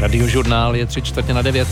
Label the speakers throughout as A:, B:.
A: Radiožurnál je 8:45.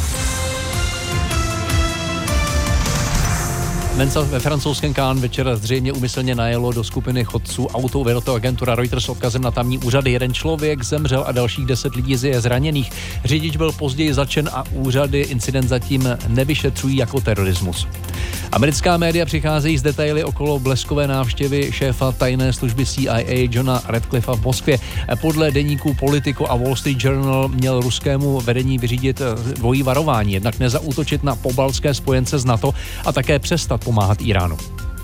A: Ve francouzském Cannes večer zřejmě úmyslně najelo do skupiny chodců auto, uvedla to agentura Reuters s odkazem na tamní úřady. Jeden člověk zemřel a dalších 10 lidí je zraněných. Řidič byl později zatčen a úřady incident zatím nevyšetřují jako terorismus. Americká média přicházejí s detaily okolo bleskové návštěvy šéfa tajné služby CIA Johna Radcliffa v Moskvě. Podle deníků Politico a Wall Street Journal měl ruskému vedení vyřídit dvojí varování, jednak nezaútočit na pobaltské spojence z NATO a také přestat pomáhat Iránu.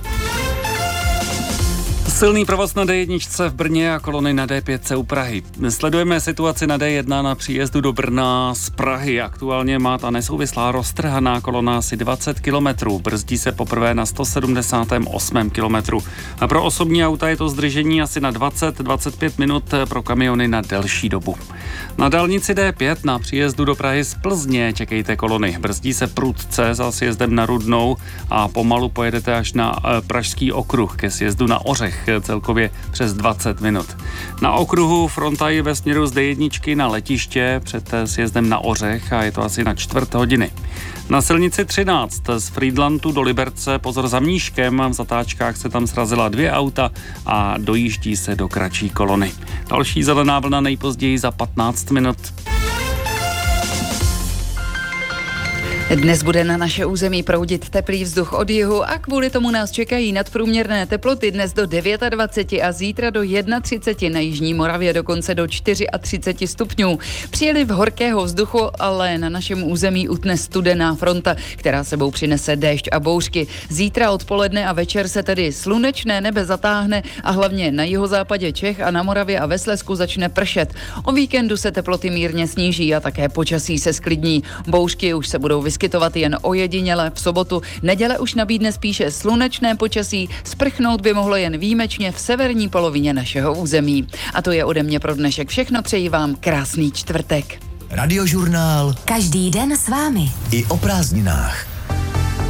B: Silný provoz na D1 v Brně a kolony na D5 u Prahy. Sledujeme situaci na D1 na příjezdu do Brna z Prahy. Aktuálně má ta nesouvislá roztrhaná kolona asi 20 kilometrů. Brzdí se poprvé na 178 kilometru. A pro osobní auta je to zdržení asi na 20-25 minut, pro kamiony na delší dobu. Na dálnici D5 na příjezdu do Prahy z Plzně čekejte kolony. Brzdí se prudce za sjezdem na Rudnou a pomalu pojedete až na Pražský okruh ke sjezdu na Ořech. Celkově přes 20 minut. Na okruhu fronta je ve směru z D1 na letiště před sjezdem na Ořech a je to asi na čtvrt hodiny. Na silnici 13 z Frýdlantu do Liberce pozor za Mníškem, v zatáčkách se tam srazila 2 auta a dojíždí se do kratší kolony. Další zelená vlna nejpozději za 15 minut.
C: Dnes bude na naše území proudit teplý vzduch od jihu a kvůli tomu nás čekají nadprůměrné teploty dnes do 29 a zítra do 31, na jižní Moravě dokonce do 34 stupňů. Příliv horkého vzduchu, ale na našem území utne studená fronta, která sebou přinese déšť a bouřky. Zítra odpoledne a večer se tedy slunečné nebe zatáhne a hlavně na jihozápadě Čech a na Moravě a ve Slezsku začne pršet. O víkendu se teploty mírně sníží a také počasí se sklidní. Bouřky už se budou vyskytovat jen ojediněle v sobotu. Neděle už nabídne spíše slunečné počasí, sprchnout by mohlo jen výjimečně v severní polovině našeho území. A to je ode mě pro dnešek všechno, přeji vám krásný čtvrtek.
D: Radiožurnál.
E: Každý den s vámi.
D: I o prázdninách.